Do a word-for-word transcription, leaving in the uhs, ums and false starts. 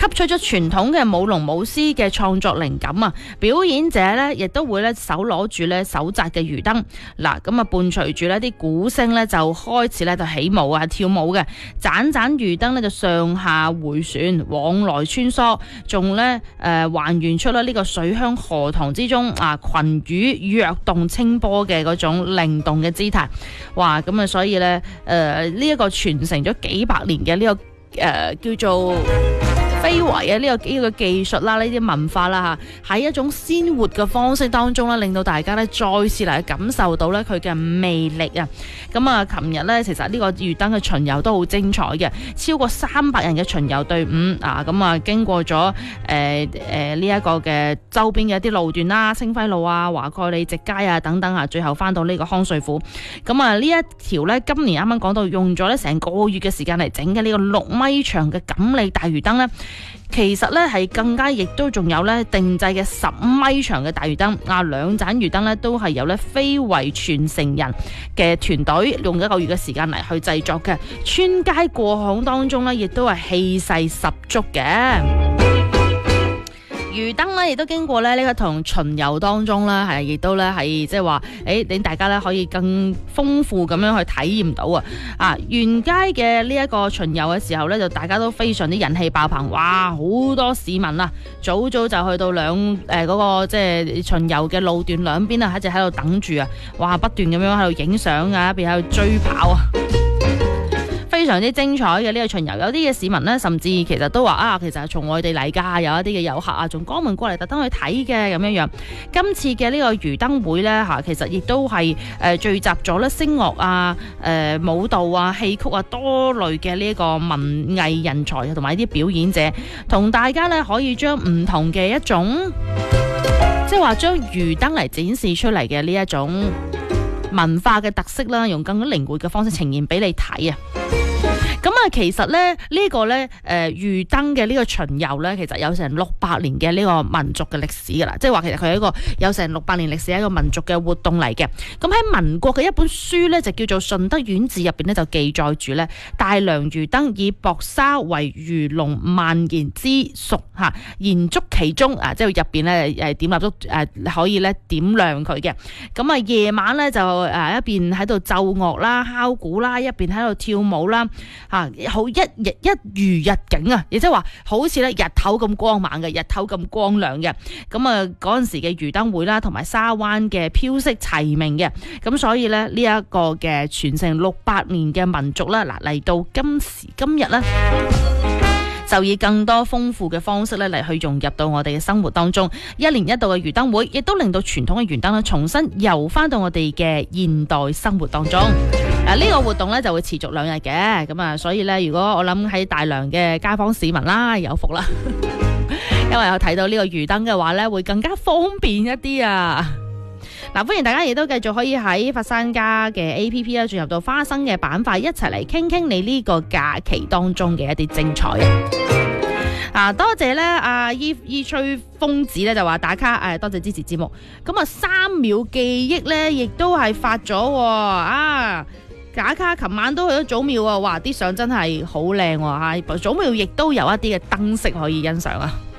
吸取咗傳統嘅舞龍舞獅嘅創作靈感啊！表演者咧亦都會咧手攞住咧手紮嘅魚燈，嗱咁啊伴隨住呢啲鼓聲咧就開始咧就起舞啊跳舞嘅，盞盞魚燈咧就上下迴旋往來穿梭，仲咧誒還原出咧呢個水鄉荷塘之中啊群魚躍動清波嘅嗰種靈動嘅姿態，哇！咁啊所以咧誒呢一個傳承咗幾百年嘅呢、這個誒、呃、叫做非遺啊！呢、這個呢、這個技術啦，呢啲文化啦嚇，喺一種鮮活嘅方式當中咧，令到大家咧再次嚟感受到咧佢嘅魅力啊！咁啊，琴日咧其實呢個魚燈嘅巡遊都好精彩嘅，超過三百人嘅巡遊隊伍啊！咁啊，經過咗誒誒呢一個嘅周邊嘅一啲路段啦，星輝路啊、華蓋里直街啊等等啊，最後翻到呢個康帥府。咁啊，呢一條咧今年啱啱講到用咗咧成個月嘅時間嚟整嘅呢個六米長嘅錦鯉大魚燈咧。其實咧係更加，亦都仲有咧定製嘅十米長嘅大魚燈啊，兩盞魚燈咧都係由咧非遺傳承人嘅團隊用一個月嘅時間嚟去製作嘅，穿街過巷當中咧亦都係氣勢十足嘅。魚燈咧亦都經過咧呢個同巡遊當中咧係亦都咧係即係話誒令大家咧可以更豐富咁樣去體驗到啊！啊，沿街嘅呢一個巡遊嘅時候咧，就大家都非常之人氣爆棚，哇！好多市民啊，早早就去到兩誒嗰個即係巡遊嘅路段兩邊啊，一直喺度等住啊！哇，不斷咁樣喺度影相啊，一邊喺度追跑啊！非常之精彩嘅呢個巡遊，有啲嘅市民呢，甚至其實都話啊，其實係從外地嚟㗎，有一啲嘅遊客啊，從江門過嚟特登去睇嘅咁樣樣。今次嘅呢個魚燈會呢，嚇，其實亦都係誒聚集咗咧聲樂啊、誒、呃、舞蹈啊、戲曲啊多類嘅呢一個文藝人才同埋啲表演者，同大家呢可以將唔同嘅一種，即係話將魚燈嚟展示出嚟嘅呢一種文化嘅特色啦，用更加靈活嘅方式呈現俾你睇啊！咁啊，其實咧呢、這個咧誒、呃、魚燈嘅呢個巡遊咧，其實有成六百年嘅呢個民族嘅歷史噶啦，即係話其實佢係一個有成六百年歷史一個民族嘅活動嚟嘅。咁喺民國嘅一本書咧，就叫做《順德縣志》入邊咧，就記載住咧大良魚燈以薄紗為魚龍蔓延之屬嚇，延足其中啊，即係入邊咧誒點蠟燭誒可以咧點亮佢嘅。咁啊夜晚咧就誒一邊喺度奏樂啦、敲鼓啦，一邊喺度跳舞啦。啊，好一日一如日景啊！亦即係話，好似咧日頭咁光猛嘅，日頭咁光亮嘅。咁啊，嗰陣時嘅魚燈會啦，同埋沙灣嘅飄色齊名嘅。咁所以咧，呢一個嘅傳承六百年嘅民族啦，嗱嚟到今時今日咧，就以更多豐富嘅方式咧嚟去融入到我哋嘅生活當中。一年一度嘅魚燈會，亦都令到傳統嘅魚燈咧重新游翻到我哋嘅現代生活當中。誒，呢個活動咧就會持續兩日嘅，咁啊，所以咧，如果我諗喺大良嘅街坊市民啦，有福啦，因為有睇到呢個魚燈嘅話咧，會更加方便一啲啊！嗱，歡迎大家亦都繼續可以喺佛山家嘅 A P P 啦，進入到花生嘅板塊，一齊嚟傾傾你呢個假期當中嘅一啲精彩啊！多謝咧，阿伊伊吹瘋子咧就話打卡，誒多謝支持節目。咁啊，三秒記憶咧亦都係發咗啊！打卡，琴晚都去咗祖廟啊！哇，啲相真係好靚喎嚇！祖廟亦都有一啲嘅燈飾可以欣賞啊！